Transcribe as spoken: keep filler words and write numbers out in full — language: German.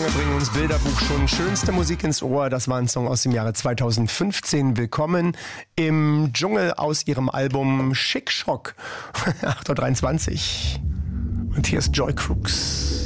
lange bringen uns Bilderbuch schon schönste Musik ins Ohr. Das war ein Song aus dem Jahre zweitausendfünfzehn. Willkommen im Dschungel aus ihrem Album Schick Schock. acht Uhr dreiundzwanzig. Und hier ist Joy Crooks.